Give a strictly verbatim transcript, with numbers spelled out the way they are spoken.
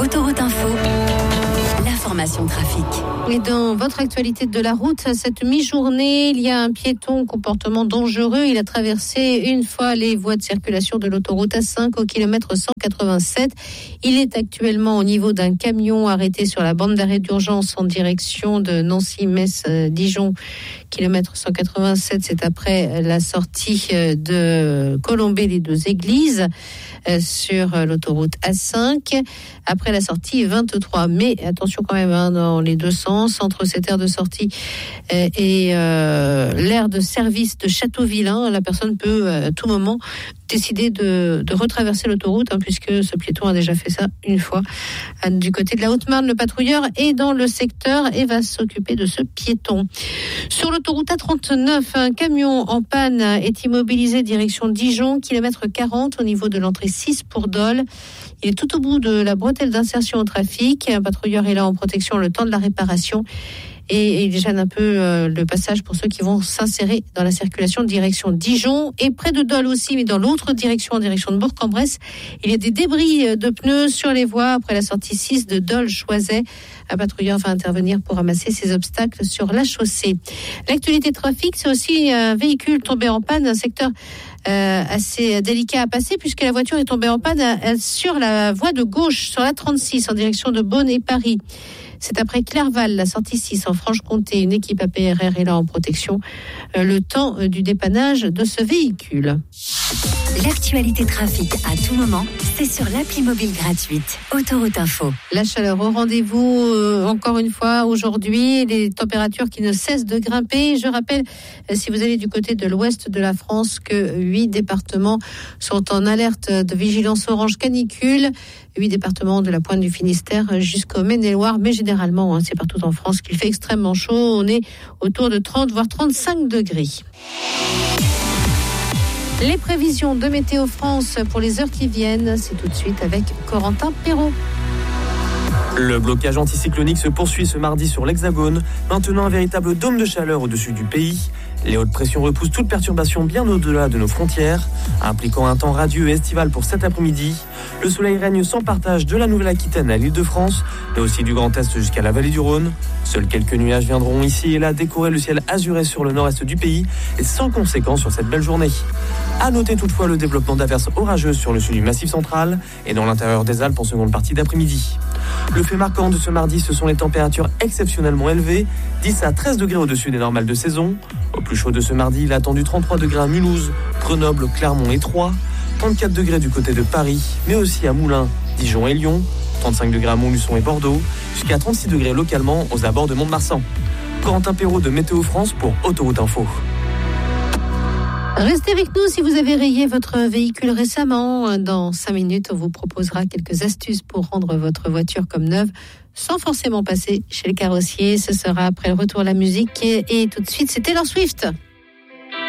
Autoroute Info, l'information trafic. Et dans votre actualité de la route, cette mi-journée, il y a un piéton comportement dangereux. Il a traversé une fois les voies de circulation de l'autoroute A cinq au kilomètre cent quatre-vingt-sept. Il est actuellement au niveau d'un camion arrêté sur la bande d'arrêt d'urgence en direction de Nancy-Metz-Dijon. Kilomètre cent quatre-vingt-sept, c'est après la sortie de Colombey des deux églises sur l'autoroute A cinq. Après la sortie vingt-trois. Mais attention quand même hein, dans les deux sens. Entre cette aire de sortie et euh, l'aire de service de Châteauvillain, la personne peut à tout moment décider de, de retraverser l'autoroute, hein, puisque ce piéton a déjà fait ça une fois. Du côté de la Haute-Marne, le patrouilleur est dans le secteur et va s'occuper de ce piéton. Sur l'autoroute A trente-neuf, un camion en panne est immobilisé direction Dijon, kilomètre quarante au niveau de l'entrée six pour Dole. Il est tout au bout de la bretelle d'insertion au trafic. Un patrouilleur est là en protection le temps de la réparation. Et il gêne un peu euh, le passage pour ceux qui vont s'insérer dans la circulation direction Dijon. Et près de Dole aussi, mais dans l'autre direction, en direction de Bourg-en-Bresse, il y a des débris de pneus sur les voies après la sortie six de Dole-Choiset. Un patrouilleur va intervenir pour ramasser ces obstacles sur la chaussée. L'actualité trafic, c'est aussi un véhicule tombé en panne, un secteur euh, assez délicat à passer puisque la voiture est tombée en panne euh, sur la voie de gauche, sur la trente-six, en direction de Beaune et Paris. C'est après Clerval, la sortie six en Franche-Comté. Une équipe A P R R est là en protection. Euh, le temps euh, du dépannage de ce véhicule. L'actualité trafic à tout moment, c'est sur l'appli mobile gratuite Autoroute Info. La chaleur au rendez-vous, euh, encore une fois, aujourd'hui. Les températures qui ne cessent de grimper. Je rappelle, euh, si vous allez du côté de l'ouest de la France, que huit départements sont en alerte de vigilance orange canicule. Huit départements de la pointe du Finistère jusqu'au Maine-et-Loire, mais généralement, hein, c'est partout en France qu'il fait extrêmement chaud. On est autour de trente, voire trente-cinq degrés. Les prévisions de Météo France pour les heures qui viennent, c'est tout de suite avec Corentin Perrault. Le blocage anticyclonique se poursuit ce mardi sur l'Hexagone, maintenant un véritable dôme de chaleur au-dessus du pays. Les hautes pressions repoussent toute perturbation bien au-delà de nos frontières, impliquant un temps radieux et estival pour cet après-midi. Le soleil règne sans partage de la Nouvelle-Aquitaine à l'Île-de-France, mais aussi du Grand Est jusqu'à la vallée du Rhône. Seuls quelques nuages viendront ici et là décorer le ciel azuré sur le nord-est du pays et sans conséquence sur cette belle journée. À noter toutefois le développement d'averses orageuses sur le sud du Massif central et dans l'intérieur des Alpes en seconde partie d'après-midi. Le fait marquant de ce mardi, ce sont les températures exceptionnellement élevées, dix à treize degrés au-dessus des normales de saison. Au plus chaud de ce mardi, il a attendu trente-trois degrés à Mulhouse, Grenoble, Clermont et Troyes, trente-quatre degrés du côté de Paris, mais aussi à Moulins, Dijon et Lyon, trente-cinq degrés à Montluçon et Bordeaux, jusqu'à trente-six degrés localement aux abords de Mont-de-Marsan. Corentin Perrault de Météo France pour Autoroute Info. Restez avec nous si vous avez rayé votre véhicule récemment. Dans cinq minutes, on vous proposera quelques astuces pour rendre votre voiture comme neuve sans forcément passer chez le carrossier. Ce sera après le retour à la musique et, et tout de suite, c'est Taylor Swift.